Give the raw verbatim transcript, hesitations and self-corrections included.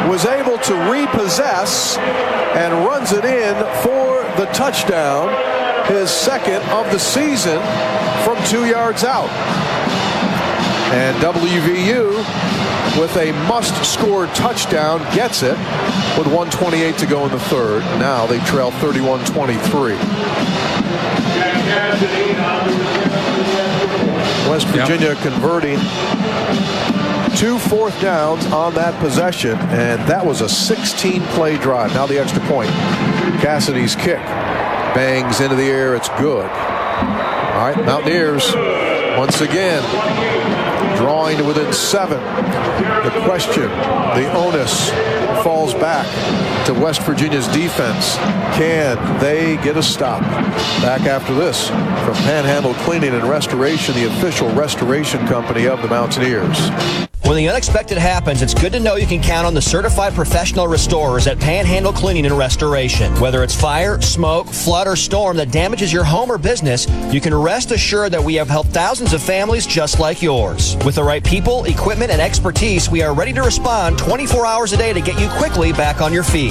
was able to repossess and runs it in for the touchdown, his second of the season from two yards out. And W V U, with a must-score touchdown, gets it with one twenty-eight to go in the third. Now they trail thirty-one twenty-three. West Virginia yep. converting two fourth downs on that possession, and that was a sixteen play drive. Now the extra point. Cassidy's kick bangs into the air. It's good. All right, Mountaineers once again drawing to within seven. The question, the onus falls back to West Virginia's defense. Can they get a stop? Back after this from Panhandle Cleaning and Restoration, the official restoration company of the Mountaineers. When the unexpected happens, it's good to know you can count on the certified professional restorers at Panhandle Cleaning and Restoration. Whether it's fire, smoke, flood, or storm that damages your home or business, you can rest assured that we have helped thousands of families just like yours. With the right people, equipment, and expertise, we are ready to respond twenty-four hours a day to get you quickly back on your feet.